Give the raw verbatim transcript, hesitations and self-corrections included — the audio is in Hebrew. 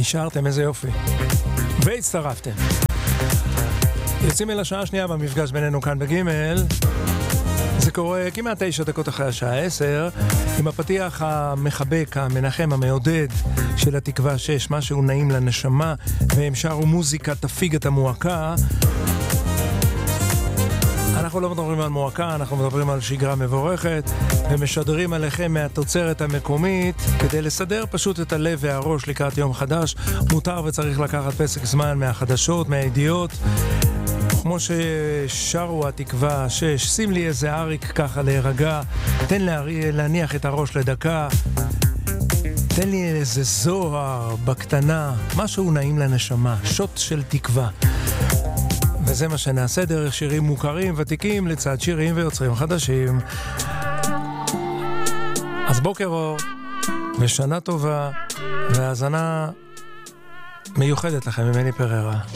נשארתם, איזה יופי. והצטרפתם. יוצאים אל השעה השנייה במפגש בינינו כאן בגימל. זה קורה כמעט תשע דקות אחרי השעה עשר, עם הפתיח המחבק, המנחם, המעודד של התקווה שש, משהו נעים לנשמה, והם שרו מוזיקה תפיג את המועקה. אנחנו לא מדברים על מועקה, אנחנו מדברים על שגרה מבורכת, ומשדרים עליכם מהתוצרת המקומית, כדי לסדר פשוט את הלב והראש לקראת יום חדש. מותר וצריך לקחת פסק זמן מהחדשות, מהידיעות, כמו ששרו התקווה שש, שים לי איזה אריק ככה להירגע, תן להרי, להניח את הראש לדקה, תן לי איזה זוהר בקטנה, משהו נעים לנשמה, שוט של תקווה. וזה מה שנעשה דרך שירים מוכרים, ותיקים, לצד שירים ויוצרים חדשים. אז בוקר אור, ושנה טובה, והאזנה מיוחדת לכם ממני פררה.